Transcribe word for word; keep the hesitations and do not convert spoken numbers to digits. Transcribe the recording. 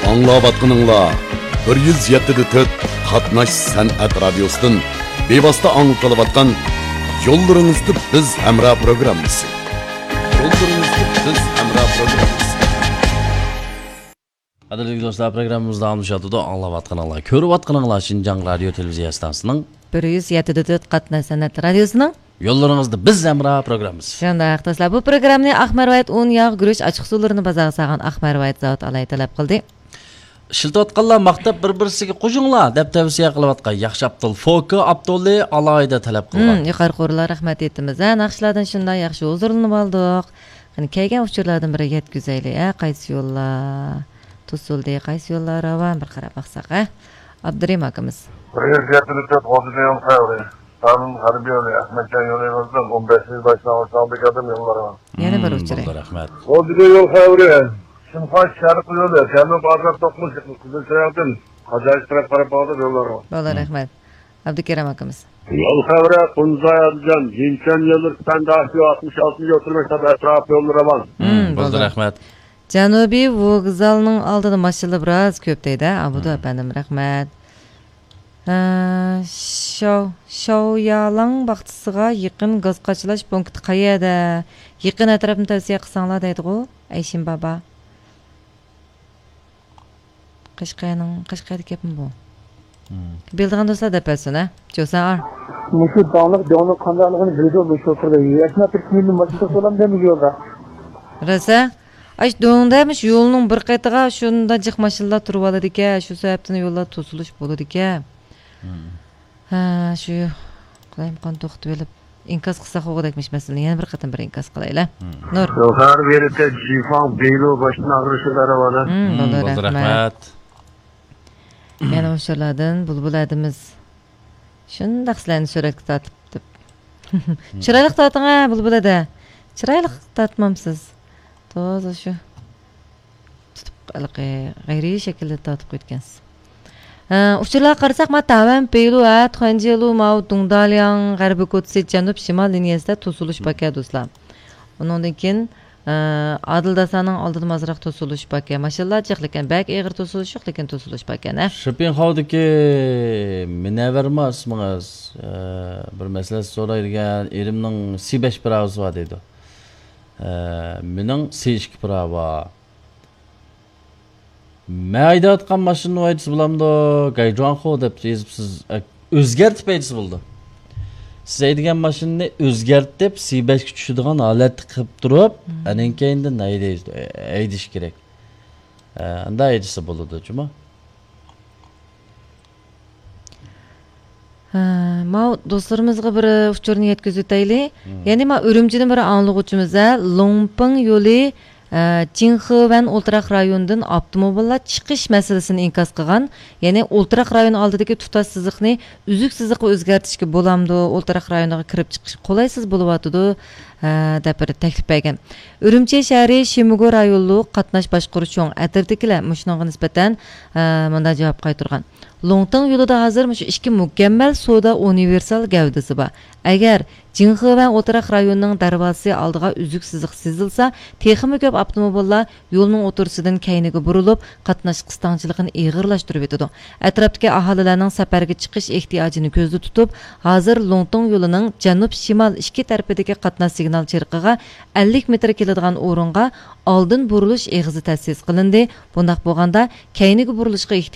Аңлаватқаныңла bir yuz yetti to'rt Qatnash san'at radiosidan bevosita anglatilayotgan Yo'llaringizda biz hamra programmasi. Yo'llaringizda biz hamra programmasi. Qadrli do'stlar, programmamizda almışatıda anlavatqanlar, ko'rayotganlar Şinjan radio televiziya stansiyasining bir yuz yetti to'rt Qatnash san'at radiosining Yo'llaringizda biz hamra programmasi. Shunday do'stlar, bu programmani Ahmarvayt un yog' guruch ochiq suvlarini bozorga solgan Ahmarvayt zavod alay talab qildi. Ishlatayotganlar maqtab bir-birisiga qo'shinglar deb tavsiya qilayotgan Yaxshi Abdul Foki Abdulli alayda talab qilgan. Yuqori qo'rlar rahmat etdimiz. Ha, naqshlardan shunday yaxshi huzurlanib oldik. Qani kelgan uchurlardan biri yetkazaylik. Ha, qaysi yo'llar? Tusuldi, qaysi yo'llar ravan bir qarab baqsaq, ha? Abdurim akamiz. Prezidentlik hodisadan xavri. Tanım harbiy yo'li Ahmadjon yo'limizdan o'n besh yil boshlang'ich bekatım yo'llari bor. Yana bir uchur. Rahmat. Hodisa yo'l xavri. Shunqosh sharq yo'li, Janub Azar to'qqiz Qizilsayoqdan Qajarish taraf qarab oldi yo'llari bor. Bo'lar rahmat. Abdukaram akamiz. Yo'l xavri Qunzayadjan, Jinchon yo'li standarti oltmish oltinchi o'tirmoqda atrof yo'llari bor. Bo'lar rahmat. Janubiy vokzalning oldida mashinalar biroz ko'p deydi. Abudu apandim rahmat. Şov, Şovyalang baxtısıga yaqin gaz qachilash punkti qayerda? Yaqin atrofni tavsiya qilsanglar deydi-ku, Ayshin baba. Qashqayning, Qashqayda gapim bu. Bildigan do'stlar deb bersin, ha? Jo'sar. Mushu dağlık dağını qandaligini bildi, mushu o'tirdi. Yashna turkmeni mashina so'lam demiyorlar. Rasa, Ay do'ngdamish yo'lning bir qaytiga shunda jiq mashinalar turib oladi ekan, shu sababdan yo'llar to'silish bo'ladi ekan. Ha, shu qalayim qon to'xtatib olib inkas qilsa qo'g'dakmish masalan, yana bir qatam bir inkas qilaylar. Nur. Yo'qar berib Jifon Beylo boshdan ag'rishlari bor. Bo'lar rahmat. Yana o'shalardan bulbuladimiz. Shunda qislarni suratga tortib deb. Chiroyli torting ha bulbulada. Chiroyli tortmamsiz. To'g'ri shu. Tutib qalqi g'ayriy shaklda tortib qo'ygansiz. Uchurlar qarasak, ma tavan Beylu at Xanjelu ma Dungdalyang g'arbiy Kotsi janub shimol liniyasida to'silish baka do'stlar. Undan keyin Adildasaning oldida mazroq to'silish baka. Mashinalar jiqlikan, bak eg'ir to'silish yo'q, lekin to'silish baka-na. Shopping howdiki Munavarma ismingiz bir masala so'raydigan erimning C besh Pro'si bor deydi. Mening C ikki Pro bor. Mayda atqan mashina aytsa bo'lamdi, Gayjonxo deb siz o'zgartib aytsa bo'ldi. Siz aytgan mashinani o'zgartib C besh ga tushadigan holatni qilib turib, anan keyinda naydiz aydish kerak. Anda aytsa bo'ladi, chuma. Ha, ma do'stlarimizga bir uchurni yetkazib o'taylik. Ya'ni ma Urumchidan bir anglag'uvchimiz Longping yo'li Jinxevan Ultraq rayonidan avtomobillar chiqish masalasini inkos qilgan. Ya'ni Ultraq rayoni oldidagi tutash siziqni uzuk siziqqa o'zgartirishga bo'lamdi, Ultraq rayoniga kirib chiqish qolaysiz bo'lyapti deb bir taklif bergan. Urumchi shahri Shimigo rayonlik qatnash boshqaruv cho'ng atrofdagilar mushunga nisbatan bunday javob qaytargan. Longtang yo'lida hozir shu ikki mukammal soda universal gavdasi bor. Agar Jinxevan Ultraq rayonining darvozasi oldiga uzuk siziq sezilsa, texmi ko'p avtomobillar yo'lning o'tirisidan keyniga burilib, qatnash qistonchiligini ig'irlashtirib etadi. Atrofdagi aholilarning safarga chiqish ehtiyojini ko'zda tutib, hozir Longtang yo'lining janub-shimol ikki tarafidagi qatnash signal chirqiga ellik metr keladigan o'ringa oldin burilish eg'izi ta'sis qilindi. Bundaq bo'lganda keyniga burilishga